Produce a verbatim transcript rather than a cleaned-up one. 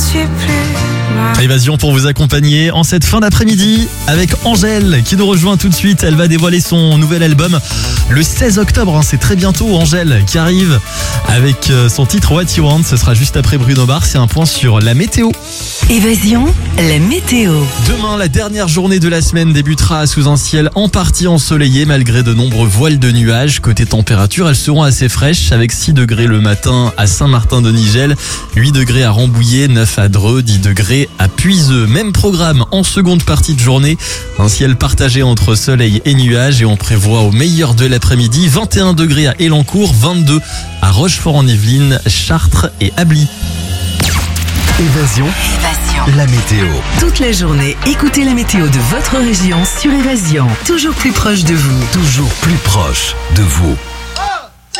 suis plus moi. Évasion pour vous accompagner en cette fin d'après-midi avec Angèle qui nous rejoint tout de suite. Elle va dévoiler son nouvel album le seize octobre. Hein, c'est très bientôt. Angèle qui arrive avec son titre What You Want. Ce sera juste après Bruno Mars. C'est un point sur la météo. Évasion, la météo. Demain, la dernière journée de la semaine débutera sous un ciel en partie ensoleillé malgré de nombreux voiles de nuages. Côté température, elles seront assez fraîches avec six degrés le matin à Saint-Martin-de-Nigel, huit degrés à Rambouillet, neuf à Dreux, dix degrés à Puiseux. Même programme en seconde partie de journée. Un ciel partagé entre soleil et nuages et on prévoit au meilleur de l'après-midi vingt et un degrés à Élancourt, vingt-deux à Rochefort-en-Yvelines, Chartres et Ably. Évasion, Évasion. la météo. Toute la journée, écoutez la météo de votre région sur Évasion. Toujours plus proche de vous. Toujours plus proche de vous.